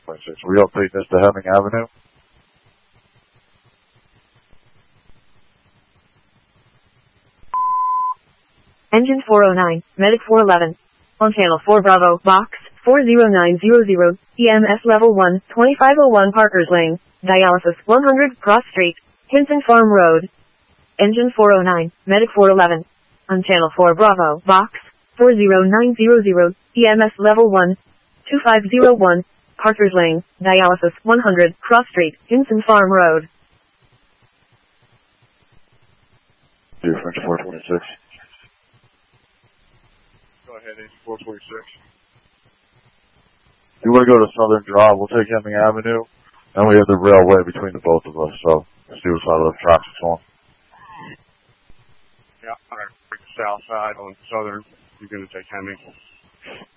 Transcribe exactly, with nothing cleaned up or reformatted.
twenty-six. Will you update this to Hemming Avenue? Engine four oh nine, Medic four eleven. On channel four Bravo, box four zero nine zero zero, E M S level one, twenty-five oh one Parker's Lane, dialysis one hundred, Cross Street, Hinton Farm Road. Engine four oh nine, Medic four eleven. On channel four Bravo, box four zero nine zero zero, E M S level one, two five zero one, Parker's Lane, dialysis one hundred, Cross Street, Hinton Farm Road. Dear French four twenty-six. Go ahead, Engine four twenty-six. You want to go to Southern Drive, we'll take Hemming Avenue, and we have the railway between the both of us, so let's see what side of the tracks it's on. Yeah, all right. South side on Southern. You're going to take Hemming.